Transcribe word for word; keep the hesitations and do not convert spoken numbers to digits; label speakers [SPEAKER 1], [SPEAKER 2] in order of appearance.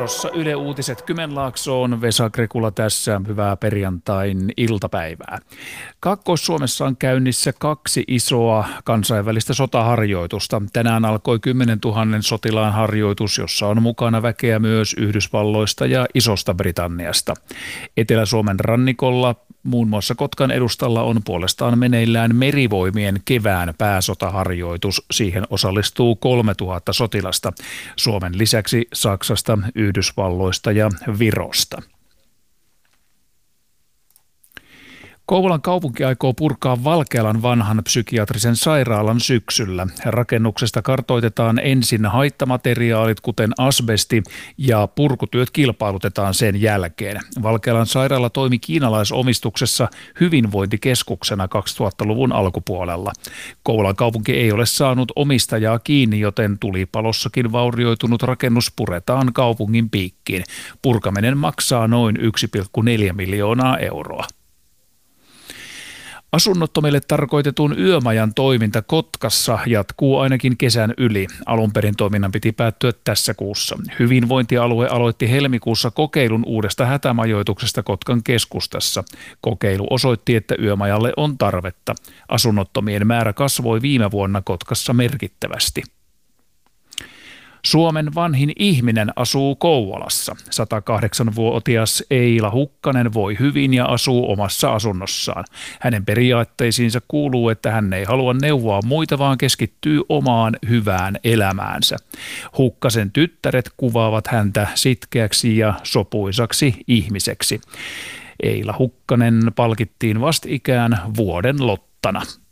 [SPEAKER 1] Vuorossa Yle Uutiset Kymenlaaksoon. Vesa Krekula tässä. Hyvää perjantain iltapäivää. Kaakkois-Suomessa on käynnissä kaksi isoa kansainvälistä sotaharjoitusta. Tänään alkoi kymmenen tuhannen sotilaan harjoitus, jossa on mukana väkeä myös Yhdysvalloista ja Isosta Britanniasta. Etelä-Suomen rannikolla muun muassa Kotkan edustalla on puolestaan meneillään Merivoimien kevään pääsotaharjoitus. Siihen osallistuu kolmetuhatta sotilasta. Suomen lisäksi Saksasta, Yhdysvalloista ja Virosta. Kouvolan kaupunki aikoo purkaa Valkealan vanhan psykiatrisen sairaalan syksyllä. Rakennuksesta kartoitetaan ensin haittamateriaalit, kuten asbesti, ja purkutyöt kilpailutetaan sen jälkeen. Valkealan sairaala toimi kiinalaisomistuksessa hyvinvointikeskuksena kaksituhattaluvun alkupuolella. Kouvolan kaupunki ei ole saanut omistajaa kiinni, joten tulipalossakin vaurioitunut rakennus puretaan kaupungin piikkiin. Purkaminen maksaa noin yksi pilkku neljä miljoonaa euroa. Asunnottomille tarkoitetun yömajan toiminta Kotkassa jatkuu ainakin kesän yli. Alun perin toiminnan piti päättyä tässä kuussa. Hyvinvointialue aloitti helmikuussa kokeilun uudesta hätämajoituksesta Kotkan keskustassa. Kokeilu osoitti, että yömajalle on tarvetta. Asunnottomien määrä kasvoi viime vuonna Kotkassa merkittävästi. Suomen vanhin ihminen asuu Kouvolassa. satakahdeksanvuotias Eila Hukkanen voi hyvin ja asuu omassa asunnossaan. Hänen periaatteisiinsa kuuluu, että hän ei halua neuvoa muita, vaan keskittyy omaan hyvään elämäänsä. Hukkasen tyttäret kuvaavat häntä sitkeäksi ja sopuisaksi ihmiseksi. Eila Hukkanen palkittiin vastikään vuoden lottana.